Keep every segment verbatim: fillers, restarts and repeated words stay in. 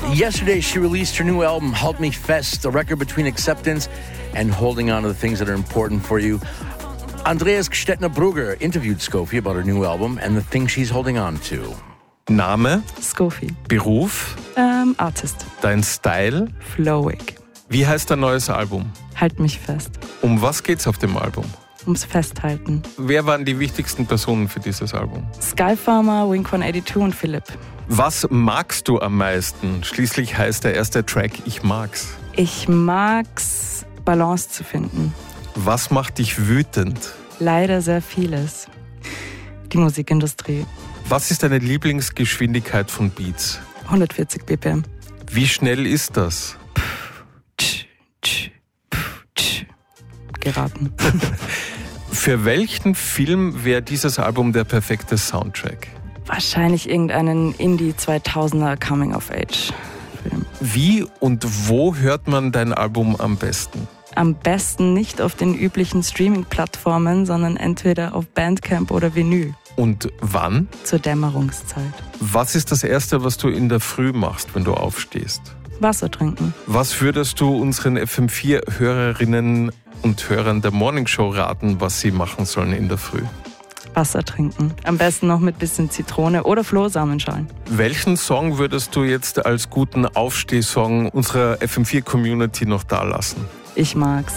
Yesterday, she released her new album, Halt Mich Fest, a record between acceptance and holding on to the things that are important for you. Andreas Gstettner-Brugger interviewed Scofie about her new album and the things she's holding on to. Name? Scofie. Beruf? Ähm, Artist. Dein Style? Flowig. Wie heißt dein neues Album? Halt mich fest. Um was geht's auf dem Album? Ums Festhalten. Wer waren die wichtigsten Personen für dieses Album? Skyfarmer, Wink one eighty-two und Philipp. Was magst du am meisten? Schließlich heißt der erste Track Ich mag's. Ich mag's, Balance zu finden. Was macht dich wütend? Leider sehr vieles. Die Musikindustrie. Was ist deine Lieblingsgeschwindigkeit von Beats? hundertvierzig B P M. Wie schnell ist das? Tsch, tsch, pf, tsch. Geraten. Für welchen Film wäre dieses Album der perfekte Soundtrack? Wahrscheinlich irgendeinen Indie-zweitausender Coming-of-Age-Film. Wie und wo hört man dein Album am besten? Am besten nicht auf den üblichen Streaming-Plattformen, sondern entweder auf Bandcamp oder Vinyl. Und wann? Zur Dämmerungszeit. Was ist das Erste, was du in der Früh machst, wenn du aufstehst? Wasser trinken. Was würdest du unseren F M vier Hörerinnen und Hörern der Morningshow raten, was sie machen sollen in der Früh? Wasser trinken. Am besten noch mit bisschen Zitrone oder Flohsamenschalen. Welchen Song würdest du jetzt als guten Aufstehsong unserer F M vier Community noch dalassen? Ich mag's.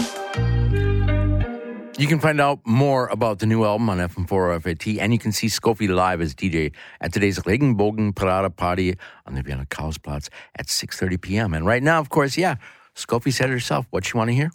You can find out more about the new album on F M four or F A T, and you can see Scofie live as D J at today's Regenbogen Parade Party on the Vienna Karlsplatz at six thirty p.m. And right now, of course, yeah, Scofie said herself, what you want to hear?